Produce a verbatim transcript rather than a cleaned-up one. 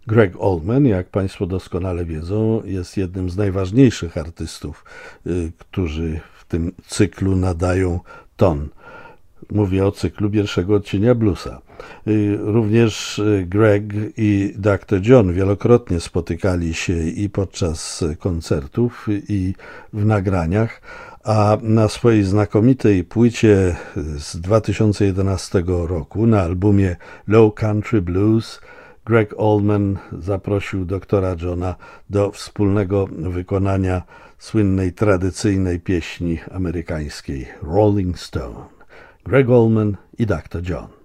Greg Allman, jak Państwo doskonale wiedzą, jest jednym z najważniejszych artystów, którzy w tym cyklu nadają ton. Mówię o cyklu pierwszego odcienia bluesa. Również Greg i doktor John wielokrotnie spotykali się i podczas koncertów, i w nagraniach, a na swojej znakomitej płycie z dwa tysiące jedenastego roku na albumie Low Country Blues Greg Allman zaprosił doktora Johna do wspólnego wykonania słynnej tradycyjnej pieśni amerykańskiej Rolling Stone. Greg Allman i doktor John.